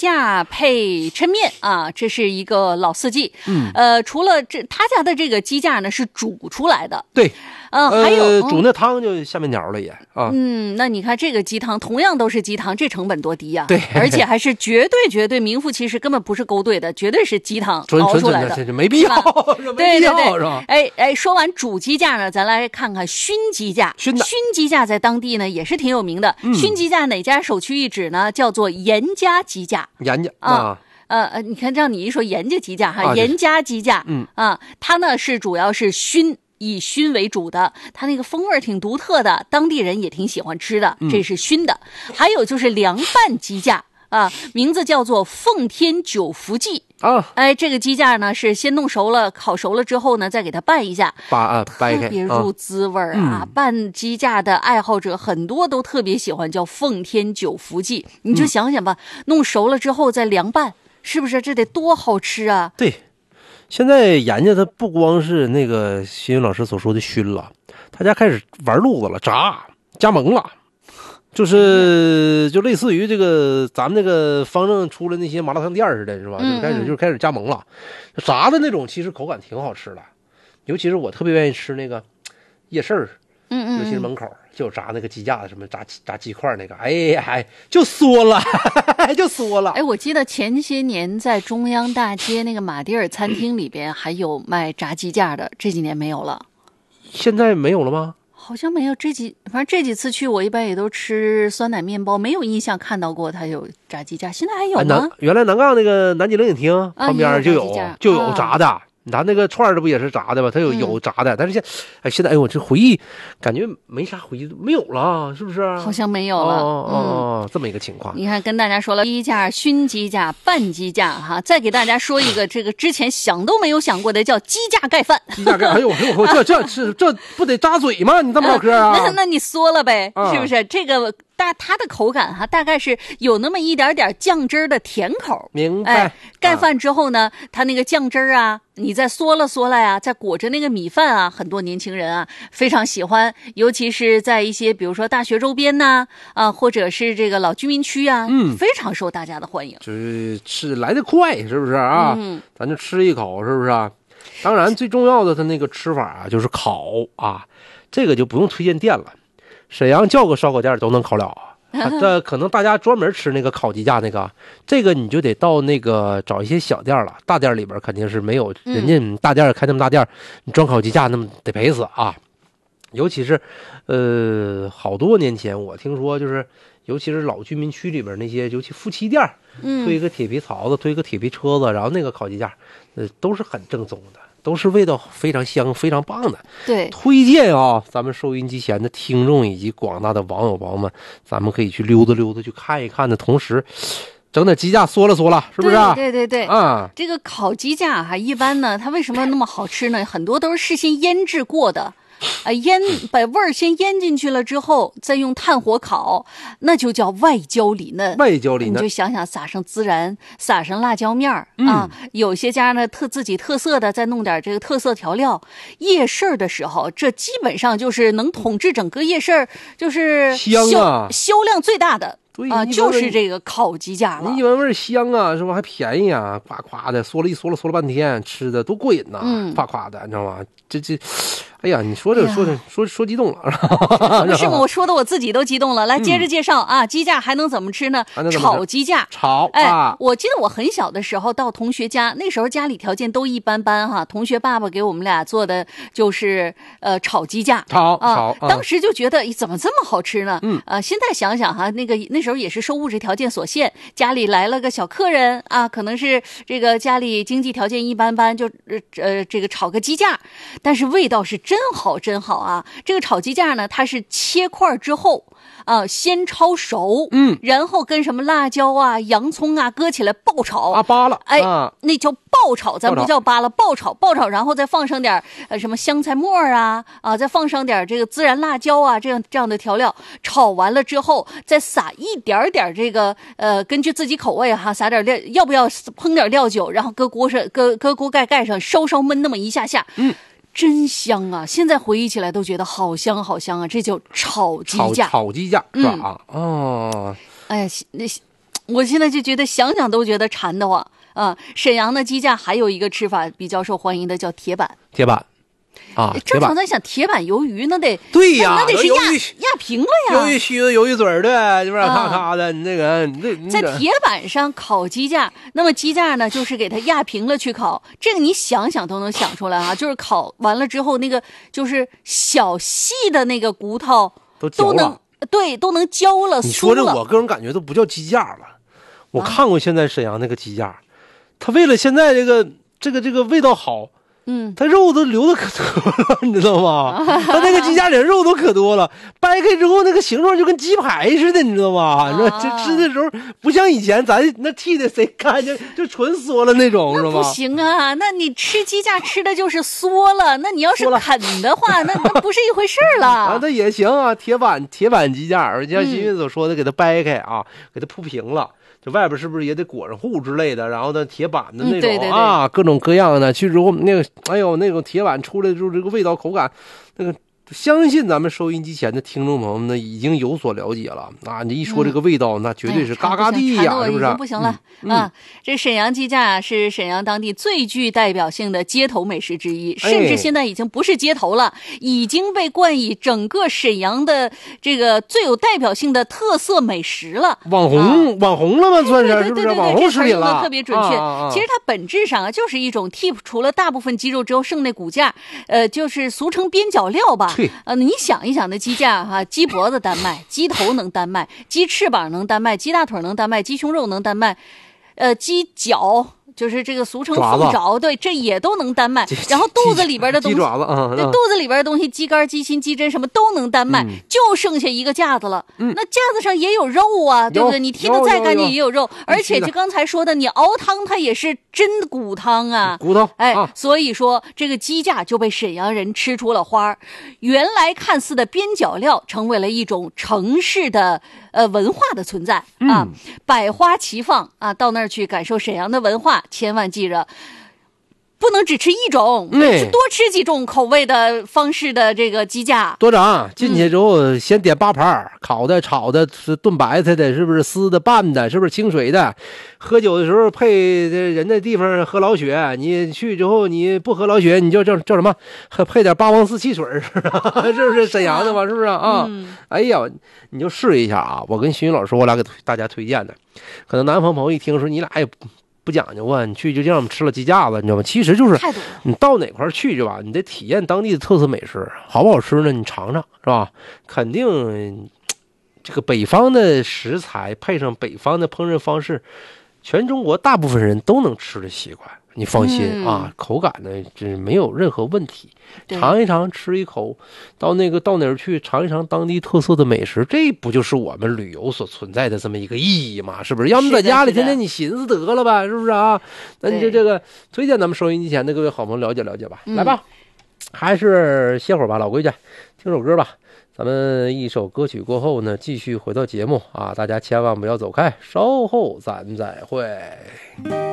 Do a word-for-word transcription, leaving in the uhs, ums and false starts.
架配抻面啊，这是一个老四季。嗯，呃，除了这他家的这个鸡架呢是煮出来的， 对， 呃，还有、 呃、煮那汤就下面条了也啊。 嗯，那你看这个鸡汤同样都是鸡汤，这成本多低呀、啊？ 对， 而且还是绝对绝对名副其实，根本不是勾兑的，绝对是鸡汤熬出来的， 这没必要， 对对对， 是吧？ 哎哎，说完煮鸡架呢，咱来看看熏鸡架。 熏的熏鸡架在当地呢也是挺有名的。 嗯、 熏鸡架哪家首屈一指呢？叫做严家鸡架。 严家啊。呃呃，你看，让你一说严家鸡架哈， 啊、 严家鸡架， 嗯啊，它呢是主要是熏。以熏为主的，它那个风味挺独特的，当地人也挺喜欢吃的，这是熏的。嗯、还有就是凉拌鸡架啊，名字叫做奉天九福记啊。 哎，这个鸡架呢是先弄熟了，烤熟了之后呢，再给它拌一下， 把啊掰开， 特别入滋味儿啊。 嗯、 拌鸡架的爱好者很多都特别喜欢，叫奉天九福记。你就想想吧，嗯、弄熟了之后再凉拌，是不是这得多好吃啊？ 对。现在严家他不光是那个新云老师所说的熏了，他家开始玩路子了，炸加盟了，就是就类似于这个咱们那个方正出了那些麻辣烫店似的，是吧？ 嗯嗯就开始就是开始加盟了，炸的那种其实口感挺好吃的，尤其是我特别愿意吃那个夜市儿， 嗯嗯， 尤其是门口就有炸那个鸡架，什么炸炸鸡块那个，哎呀，就缩了，就缩了。 哎，我记得前些年在中央大街那个马迭尔餐厅里边还有卖炸鸡架的，这几年没有了。 现在没有了吗？ 好像没有，这几反正这几次去我一般也都吃酸奶面包，没有印象看到过它有炸鸡架。现在还有吗？ 啊、原来南杠那个南极冷饮厅旁边就有、 啊、 就有炸的。咱那个串儿这不也是炸的吗？它有有炸的，嗯、但是现哎现在哎我这回忆感觉没啥回忆，没有了，是不是？ 好像没有了。 哦哦、嗯，这么一个情况。 你看，跟大家说了鸡架、熏鸡架、拌鸡架哈，再给大家说一个这个之前想都没有想过的，叫鸡架盖饭。 鸡架盖，哎呦哎呦，这这是这不得扎嘴吗？你这么唠嗑啊？ 呃、那那你缩了呗， 啊、 是不是？这个。大它的口感哈，大概是有那么一点点酱汁的甜口。 明白。 哎，盖饭之后呢，啊、它那个酱汁啊，你再嗦了嗦了呀，再裹着那个米饭啊，很多年轻人啊非常喜欢，尤其是在一些比如说大学周边呐，啊，或者是这个老居民区啊， 嗯， 非常受大家的欢迎。 就是吃来得快，是不是啊？ 嗯， 咱就吃一口，是不是啊？当然，最重要的它那个吃法啊，就是烤啊，这个就不用推荐店了。沈阳叫个烧烤店都能烤了啊！这可能大家专门吃那个烤鸡架那个，这个你就得到那个找一些小店了，大店里边肯定是没有，人家大店开那么大店，你装烤鸡架那么得赔死啊！尤其是，呃，好多年前我听说，就是尤其是老居民区里边那些，尤其夫妻店，推个铁皮槽子，推个铁皮车子，然后那个烤鸡架，呃，都是很正宗的。都是味道非常香、非常棒的。 对， 推荐啊，咱们收音机前的听众以及广大的网友朋友们，咱们可以去溜达溜达，去看一看的同时，整点鸡架嗦了嗦了，是不是？ 对对对对， 啊， 这个烤鸡架哈，一般呢，它为什么那么好吃呢？很多都是事先腌制过的。啊，腌把味儿先腌进去了之后，再用炭火烤，那就叫外焦里嫩。 外焦里嫩， 你就想想，撒上孜然，撒上辣椒面儿、 嗯、 啊，有些家呢特自己特色的，再弄点这个特色调料。夜市的时候，这基本上就是能统治整个夜市，就是香啊， 销量最大的。 对啊，就是这个烤鸡架了。 你闻味香啊，是吧？还便宜啊，夸夸的，嗦了一嗦了嗦了半天，吃的多过瘾呐、啊， 嗯， 夸夸的，你知道吗？这这，哎呀，你说这、哎、说这说说激动了， 不是吗？我说的我自己都激动了。来，接着介绍、嗯、啊，鸡架还能怎么吃呢？炒鸡架， 炒。 哎、 啊， 我记得我很小的时候到同学家，那时候家里条件都一般般哈。同学爸爸给我们俩做的就是呃炒鸡架， 炒啊， 炒、 当时就觉得怎么这么好吃呢？ 嗯， 呃，现在想想哈，那个那时候也是受物质条件所限，家里来了个小客人啊，可能是这个家里经济条件一般般，就呃这个炒个鸡架，但是味道是真好真好啊！这个炒鸡架呢，它是切块之后啊，先焯熟， 嗯， 然后跟什么辣椒啊、洋葱啊搁起来爆炒啊，扒了， 哎， 啊、 那叫爆炒，咱不叫扒了，爆炒，爆炒，然后再放上点呃什么香菜末啊啊，再放上点这个孜然辣椒啊，这样这样的调料，炒完了之后，再撒一点点这个呃，根据自己口味哈，撒点料，要不要烹点料酒，然后搁锅上，搁搁锅盖盖上，稍稍焖那么一下下， 嗯。 真香啊！现在回忆起来都觉得好香好香啊！这叫炒鸡架， 炒炒鸡架是吧？啊、嗯， 哦，哎呀，那我现在就觉得想想都觉得馋得慌啊！沈阳的鸡架还有一个吃法比较受欢迎的，叫铁板。 铁板啊， 正常在想铁板鱿鱼，那得对呀， 那得是压压平了呀， 鱿鱼须子、鱿鱼嘴儿的，是不是？咔咔的，那个那在铁板上烤鸡架，那么鸡架呢，就是给它压平了去烤。这个你想想都能想出来啊，就是烤完了之后，那个就是小细的那个骨头都都能对都能焦了。 你说这，我个人感觉都不叫鸡架了。我看过现在沈阳那个鸡架，他为了现在这个这个这个味道好。 嗯， 它肉都留的可多了，你知道吗？它那个鸡架里肉都可多了，掰开之后那个形状就跟鸡排似的，你知道吗？你说这吃的时候不像以前咱那剔的谁看就就纯缩了那种，是吧？ 不行啊，那你吃鸡架吃的就是缩了，那你要是啃的话，那那不是一回事了。 啊，那也行啊，铁板铁板鸡架，而且像新运所说的，给它掰开啊，给它铺平了。这外边是不是也得裹上糊之类的？然后呢，铁板的那种、嗯、 对对对啊，各种各样的。去之后，那个哎呦，那种铁板出来之后，这个味道口感，那个相信咱们收音机前的听众朋友们呢，已经有所了解了啊！你一说这个味道，嗯、那绝对是嘎嘎地呀， 哎、 是不是？ 不行了、 嗯、 啊！这沈阳鸡架是沈阳当地最具代表性的街头美食之一，甚至现在已经不是街头了，哎、已经被冠以整个沈阳的这个最有代表性的特色美食了。 网红、啊、网红了吗？算是是不是网红食品了？ 特别准确。啊啊啊其实它本质上啊，就是一种剔除了大部分鸡肉之后剩那骨架，呃，就是俗称边角料吧。 对。 呃，你想。想一想，那鸡架哈、啊，鸡脖子单卖，鸡头能单卖，鸡翅膀能单卖，鸡大腿能单卖，鸡胸肉能单卖，呃，鸡脚就是这个俗称凤爪，对，这也都能单卖。然后肚子里边的东西， 鸡爪子，嗯， 对，肚子里边的东西，鸡肝、鸡心、鸡胗什么都能单卖，嗯、就剩下一个架子了。 嗯， 那架子上也有肉啊，对不对？你剔的再干净也有肉，而且就刚才说的，你熬汤它也是真骨汤啊， 骨头。 哎， 啊、 所以说这个鸡架就被沈阳人吃出了花。原来看似的边角料，成为了一种城市的呃文化的存在啊， 嗯、 百花齐放啊，到那儿去感受沈阳的文化，千万记着。不能只吃一种，是多吃几种口味的方式的这个鸡架。 多长进去之后，先点八盘、嗯、烤的、炒的、炖白菜的，是不是丝的、拌的，是不是清水的？喝酒的时候配人的地方喝老雪，你去之后你不喝老雪，你就叫叫什么？配点八王寺汽水，是不是沈阳的嘛？是不是啊？ 嗯、 哎呀，你就试一下啊！我跟徐云老师，我俩给大家推荐的，可能南方朋友一听说你俩也不讲究啊，你去就让我们吃了鸡架子，你知道吗？其实就是你到哪块去去吧，你得体验当地的特色美食，好不好吃呢？你尝尝是吧？肯定这个北方的食材配上北方的烹饪方式，全中国大部分人都能吃的习惯。你放心、 嗯、 啊，口感呢这没有任何问题。尝一尝，吃一口，到那个到哪儿去尝一尝当地特色的美食，这不就是我们旅游所存在的这么一个意义吗？是不是？要么在家里天天你寻思得了吧，是不是啊？那你就这个推荐咱们收音机前的各位好朋友了解了解吧。来吧，还是歇会儿吧，老规矩，听首歌吧。咱们一首歌曲过后呢，继续回到节目啊，大家千万不要走开，稍后咱再会。